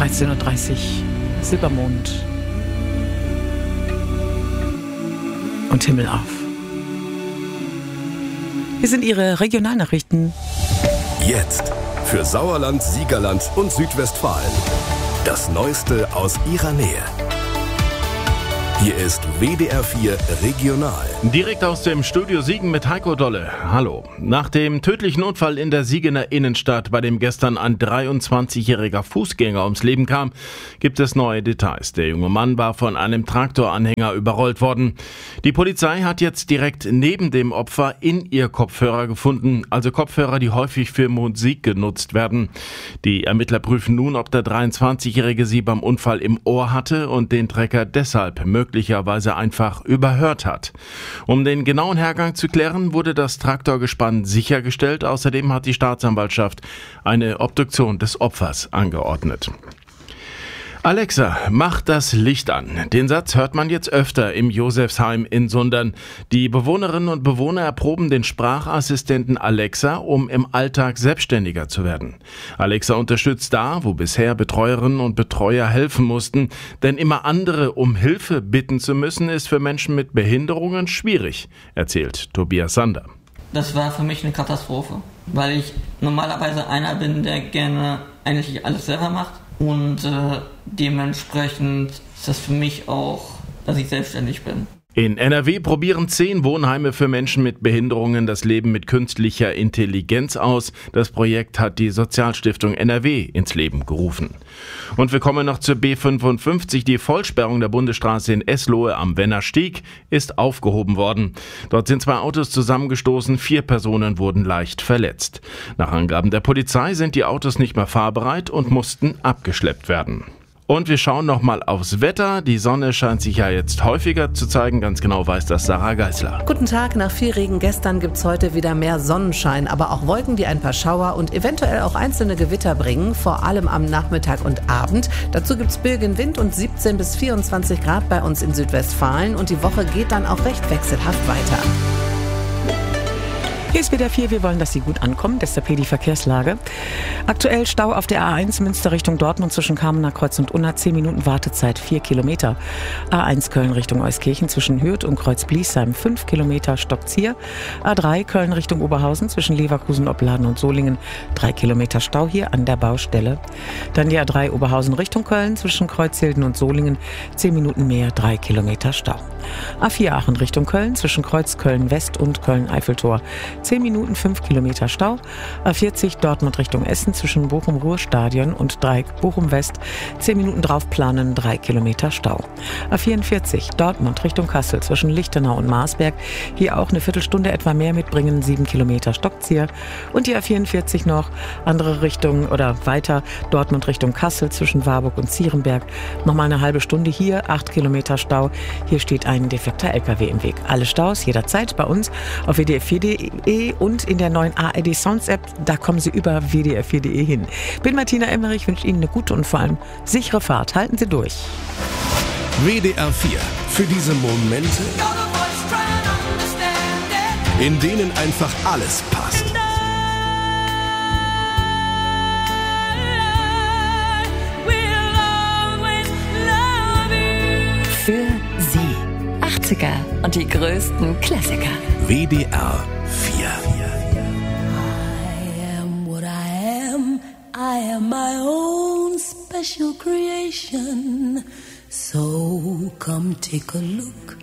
13:30 Uhr, Silbermond und Himmel auf. Hier sind Ihre Regionalnachrichten. Jetzt für Sauerland, Siegerland und Südwestfalen. Das Neueste aus Ihrer Nähe. Hier ist WDR 4 Regional. Direkt aus dem Studio Siegen mit Heiko Dolle. Hallo. Nach dem tödlichen Unfall in der Siegener Innenstadt, bei dem gestern ein 23-jähriger Fußgänger ums Leben kam, gibt es neue Details. Der junge Mann war von einem Traktoranhänger überrollt worden. Die Polizei hat jetzt direkt neben dem Opfer In-Ear-Kopfhörer gefunden, also Kopfhörer, die häufig für Musik genutzt werden. Die Ermittler prüfen nun, ob der 23-jährige sie beim Unfall im Ohr hatte und den Trecker deshalb möglicherweise einfach überhört hat. Um den genauen Hergang zu klären, wurde das Traktorgespann sichergestellt. Außerdem hat die Staatsanwaltschaft eine Obduktion des Opfers angeordnet. Alexa, mach das Licht an. Den Satz hört man jetzt öfter im Josefsheim in Sundern. Die Bewohnerinnen und Bewohner erproben den Sprachassistenten Alexa, um im Alltag selbstständiger zu werden. Alexa unterstützt da, wo bisher Betreuerinnen und Betreuer helfen mussten. Denn immer andere um Hilfe bitten zu müssen, ist für Menschen mit Behinderungen schwierig, erzählt Tobias Sander. Das war für mich eine Katastrophe, weil ich normalerweise einer bin, der gerne eigentlich alles selber macht. Und dementsprechend ist das für mich auch, dass ich selbstständig bin. In NRW probieren 10 Wohnheime für Menschen mit Behinderungen das Leben mit künstlicher Intelligenz aus. Das Projekt hat die Sozialstiftung NRW ins Leben gerufen. Und wir kommen noch zur B55. Die Vollsperrung der Bundesstraße in Eslohe am Wennerstieg ist aufgehoben worden. Dort sind 2 Autos zusammengestoßen, 4 Personen wurden leicht verletzt. Nach Angaben der Polizei sind die Autos nicht mehr fahrbereit und mussten abgeschleppt werden. Und wir schauen nochmal aufs Wetter. Die Sonne scheint sich ja jetzt häufiger zu zeigen. Ganz genau weiß das Sarah Geisler. Guten Tag. Nach viel Regen gestern gibt's heute wieder mehr Sonnenschein, aber auch Wolken, die ein paar Schauer und eventuell auch einzelne Gewitter bringen, vor allem am Nachmittag und Abend. Dazu gibt's böigen Wind und 17 bis 24 Grad bei uns in Südwestfalen und die Woche geht dann auch recht wechselhaft weiter. Hier ist WDR 4, wir wollen, dass Sie gut ankommen. Deshalb hier die Verkehrslage. Aktuell Stau auf der A1 Münster Richtung Dortmund zwischen Kamener Kreuz und Unna, 10 Minuten Wartezeit, 4 Kilometer. A1 Köln Richtung Euskirchen zwischen Hürth und Kreuz-Bliesheim, 5 Kilometer, stoppt hier. A3 Köln Richtung Oberhausen zwischen Leverkusen, Opladen und Solingen, 3 Kilometer Stau hier an der Baustelle. Dann die A3 Oberhausen Richtung Köln zwischen Kreuzhilden und Solingen, 10 Minuten mehr, 3 Kilometer Stau. A4 Aachen Richtung Köln zwischen Kreuz Köln West und Köln-Eiffeltor, 10 Minuten, 5 Kilometer Stau. A40 Dortmund Richtung Essen zwischen Bochum-Ruhr-Stadion und Dreieck Bochum-West. 10 Minuten draufplanen, 3 Kilometer Stau. A44 Dortmund Richtung Kassel zwischen Lichtenau und Marsberg. Hier auch eine Viertelstunde etwa mehr mitbringen, 7 Kilometer Stockzieher. Und die A44 noch andere Richtung oder weiter Dortmund Richtung Kassel zwischen Warburg und Zierenberg. Nochmal eine halbe Stunde hier, 8 Kilometer Stau. Hier steht ein defekter LKW im Weg. Alle Staus jederzeit bei uns auf wdr4.de und in der neuen ARD Sounds App. Da kommen Sie über wdr4.de hin. Bin Martina Emmerich, wünsche Ihnen eine gute und vor allem sichere Fahrt. Halten Sie durch. WDR 4. Für diese Momente, in denen einfach alles passt. Für Sie. 80er und die größten Klassiker. WDR 4. I am what I am. I am my own special creation. So come take a look